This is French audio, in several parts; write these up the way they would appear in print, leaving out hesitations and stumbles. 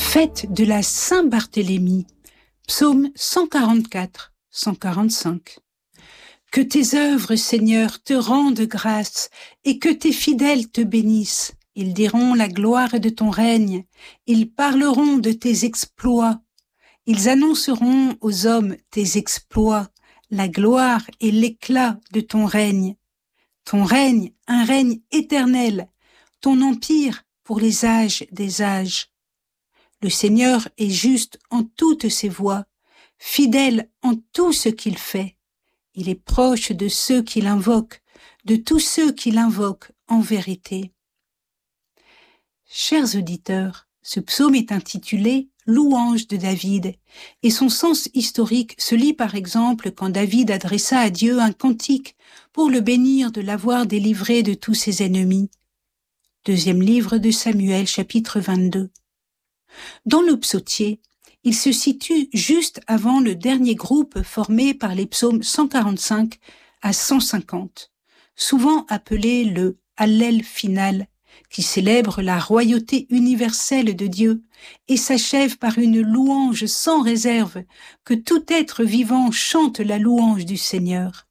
Fête de la Saint-Barthélemy, psaume 144, 145. Que tes œuvres, Seigneur, te rendent grâce et que tes fidèles te bénissent. Ils diront la gloire de ton règne, ils parleront de tes exploits. Ils annonceront aux hommes tes exploits, la gloire et l'éclat de ton règne. Ton règne, un règne éternel, ton empire pour les âges des âges. Le Seigneur est juste en toutes ses voies, fidèle en tout ce qu'il fait. Il est proche de ceux qui l'invoquent, de tous ceux qui l'invoquent en vérité. Chers auditeurs, ce psaume est intitulé « Louange de David » et son sens historique se lit par exemple quand David adressa à Dieu un cantique pour le bénir de l'avoir délivré de tous ses ennemis. Deuxième livre de Samuel, chapitre 22. Dans le psautier, il se situe juste avant le dernier groupe formé par les psaumes 145 à 150, souvent appelé le Hallel final, qui célèbre la royauté universelle de Dieu et s'achève par une louange sans réserve, que tout être vivant chante la louange du Seigneur.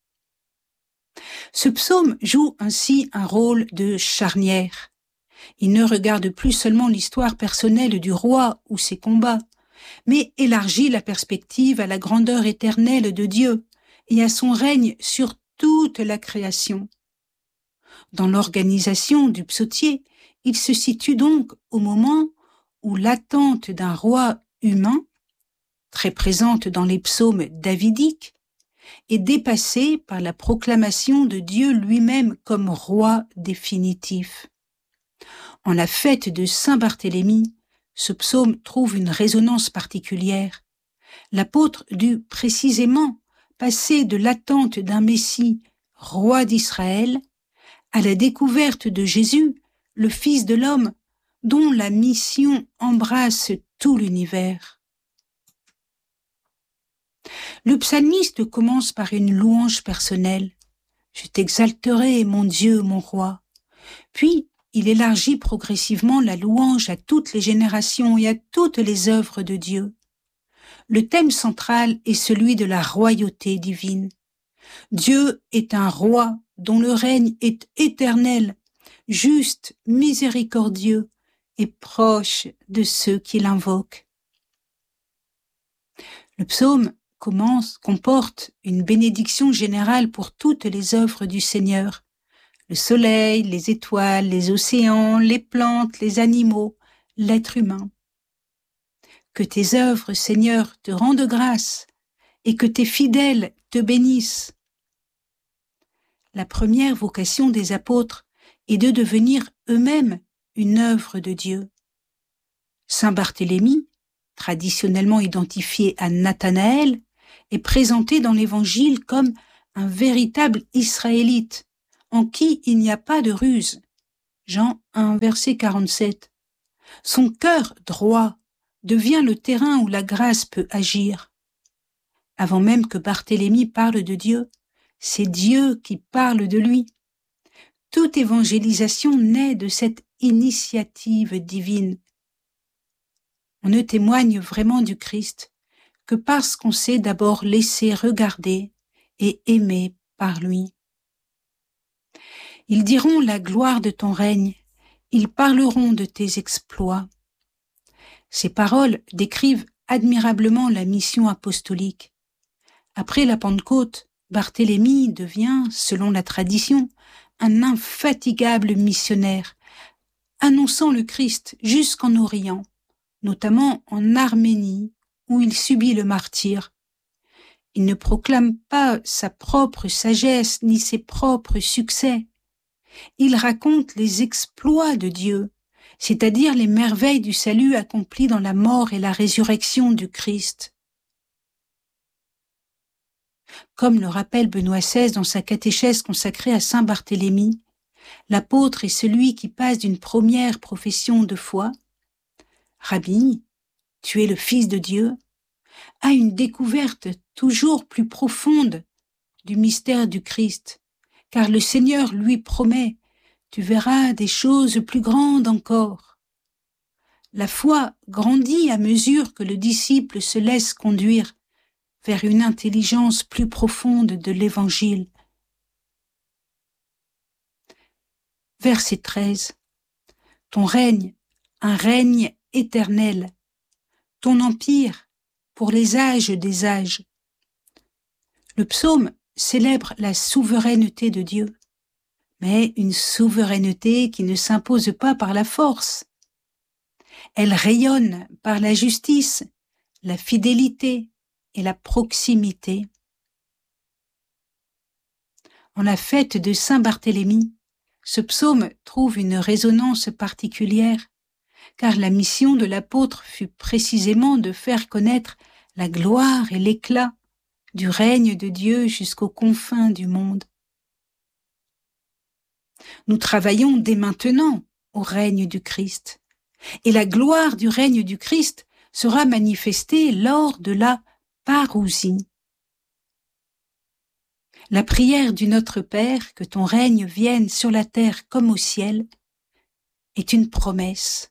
Ce psaume joue ainsi un rôle de charnière. Il ne regarde plus seulement l'histoire personnelle du roi ou ses combats, mais élargit la perspective à la grandeur éternelle de Dieu et à son règne sur toute la création. Dans l'organisation du psautier, il se situe donc au moment où l'attente d'un roi humain, très présente dans les psaumes davidiques, est dépassée par la proclamation de Dieu lui-même comme roi définitif. En la fête de Saint-Barthélemy, ce psaume trouve une résonance particulière. L'apôtre dut précisément passer de l'attente d'un Messie, roi d'Israël, à la découverte de Jésus, le Fils de l'homme, dont la mission embrasse tout l'univers. Le psalmiste commence par une louange personnelle. « Je t'exalterai, mon Dieu, mon roi ». Puis, il élargit progressivement la louange à toutes les générations et à toutes les œuvres de Dieu. Le thème central est celui de la royauté divine. Dieu est un roi dont le règne est éternel, juste, miséricordieux et proche de ceux qui l'invoquent. Le psaume comporte une bénédiction générale pour toutes les œuvres du Seigneur. Le soleil, les étoiles, les océans, les plantes, les animaux, l'être humain. Que tes œuvres, Seigneur, te rendent grâce et que tes fidèles te bénissent. La première vocation des apôtres est de devenir eux-mêmes une œuvre de Dieu. Saint Barthélemy, traditionnellement identifié à Nathanaël, est présenté dans l'Évangile comme un véritable Israélite, en qui il n'y a pas de ruse. Jean 1, verset 47. Son cœur droit devient le terrain où la grâce peut agir. Avant même que Barthélemy parle de Dieu, c'est Dieu qui parle de lui. Toute évangélisation naît de cette initiative divine. On ne témoigne vraiment du Christ que parce qu'on s'est d'abord laissé regarder et aimer par lui. Ils diront la gloire de ton règne, ils parleront de tes exploits. Ces paroles décrivent admirablement la mission apostolique. Après la Pentecôte, Barthélemy devient, selon la tradition, un infatigable missionnaire, annonçant le Christ jusqu'en Orient, notamment en Arménie, où il subit le martyre. Il ne proclame pas sa propre sagesse ni ses propres succès. Il raconte les exploits de Dieu, c'est-à-dire les merveilles du salut accomplies dans la mort et la résurrection du Christ. Comme le rappelle Benoît XVI dans sa catéchèse consacrée à Saint Barthélemy, l'apôtre est celui qui passe d'une première profession de foi, « Rabbi, tu es le Fils de Dieu », à une découverte toujours plus profonde du mystère du Christ, car le Seigneur lui promet « Tu verras des choses plus grandes encore ». La foi grandit à mesure que le disciple se laisse conduire vers une intelligence plus profonde de l'Évangile. Verset 13. Ton règne, un règne éternel. Ton empire, pour les âges des âges. Le psaume célèbre la souveraineté de Dieu, mais une souveraineté qui ne s'impose pas par la force. Elle rayonne par la justice, la fidélité et la proximité. En la fête de Saint-Barthélemy, ce psaume trouve une résonance particulière, car la mission de l'apôtre fut précisément de faire connaître la gloire et l'éclat du règne de Dieu jusqu'aux confins du monde. Nous travaillons dès maintenant au règne du Christ, et la gloire du règne du Christ sera manifestée lors de la parousie. La prière du Notre Père, que ton règne vienne sur la terre comme au ciel, est une promesse.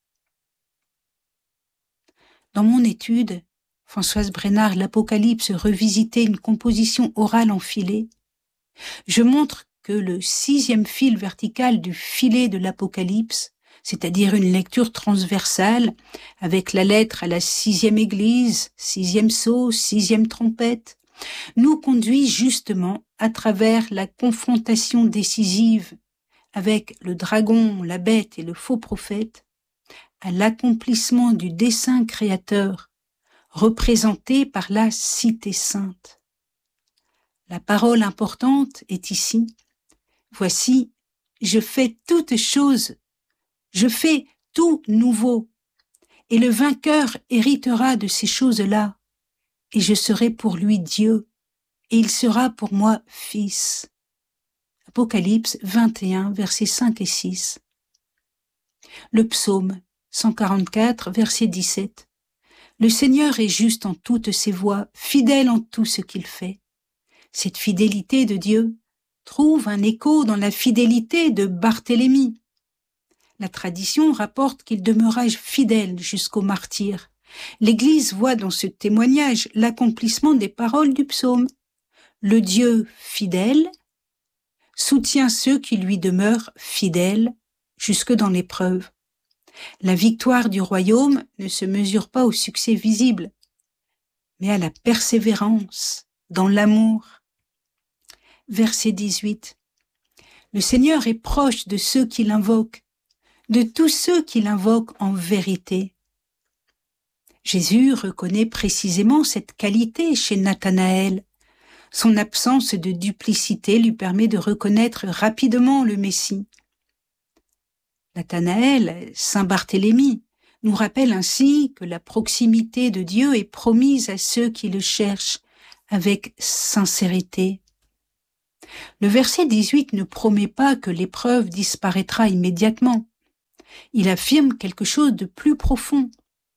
Dans mon étude, Françoise Brénard, l'Apocalypse revisité, une composition orale enfilée, je montre que le 6e fil vertical du filet de l'Apocalypse, c'est-à-dire une lecture transversale avec la lettre à la 6e église, 6e sceau, 6e trompette, nous conduit justement à travers la confrontation décisive avec le dragon, la bête et le faux prophète, à l'accomplissement du dessein créateur représenté par la cité sainte. La parole importante est ici. Voici, je fais toutes choses, je fais tout nouveau, et le vainqueur héritera de ces choses-là, et je serai pour lui Dieu, et il sera pour moi fils. Apocalypse 21, versets 5 et 6. Le psaume 144, verset 17. Le Seigneur est juste en toutes ses voies, fidèle en tout ce qu'il fait. Cette fidélité de Dieu trouve un écho dans la fidélité de Barthélemy. La tradition rapporte qu'il demeura fidèle jusqu'au martyre. L'Église voit dans ce témoignage l'accomplissement des paroles du psaume. Le Dieu fidèle soutient ceux qui lui demeurent fidèles jusque dans l'épreuve. La victoire du royaume ne se mesure pas au succès visible, mais à la persévérance dans l'amour. Verset 18. Le Seigneur est proche de ceux qui l'invoquent, de tous ceux qui l'invoquent en vérité. Jésus reconnaît précisément cette qualité chez Nathanaël. Son absence de duplicité lui permet de reconnaître rapidement le Messie. Nathanaël, Saint Barthélemy, nous rappelle ainsi que la proximité de Dieu est promise à ceux qui le cherchent avec sincérité. Le verset 18 ne promet pas que l'épreuve disparaîtra immédiatement. Il affirme quelque chose de plus profond.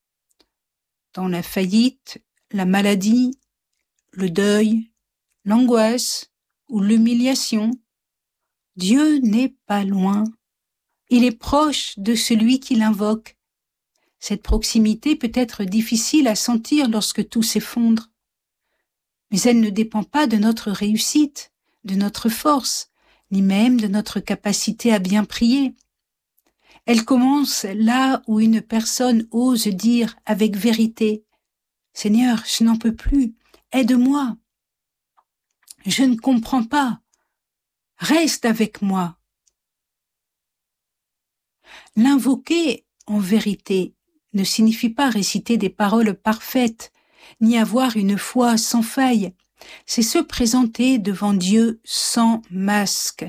Dans la faillite, la maladie, le deuil, l'angoisse ou l'humiliation, Dieu n'est pas loin. Il est proche de celui qui l'invoque. Cette proximité peut être difficile à sentir lorsque tout s'effondre. Mais elle ne dépend pas de notre réussite, de notre force, ni même de notre capacité à bien prier. Elle commence là où une personne ose dire avec vérité « Seigneur, je n'en peux plus, aide-moi. Je ne comprends pas, reste avec moi. » L'invoquer en vérité ne signifie pas réciter des paroles parfaites, ni avoir une foi sans faille. C'est se présenter devant Dieu sans masque.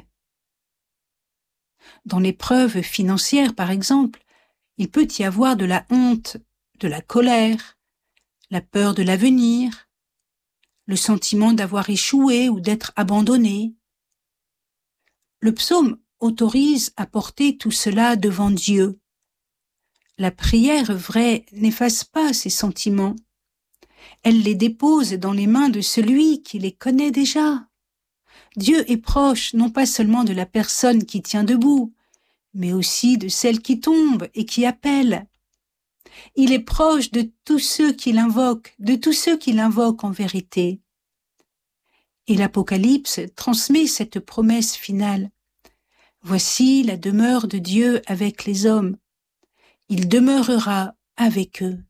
Dans l'épreuve financière, par exemple, il peut y avoir de la honte, de la colère, la peur de l'avenir, le sentiment d'avoir échoué ou d'être abandonné. Le psaume autorise à porter tout cela devant Dieu. La prière vraie n'efface pas ces sentiments. Elle les dépose dans les mains de celui qui les connaît déjà. Dieu est proche non pas seulement de la personne qui tient debout, mais aussi de celle qui tombe et qui appelle. Il est proche de tous ceux qui l'invoquent, en vérité. Et l'Apocalypse transmet cette promesse finale. Voici la demeure de Dieu avec les hommes. Il demeurera avec eux.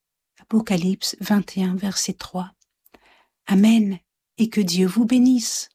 Apocalypse 21, verset 3. Amen, et que Dieu vous bénisse.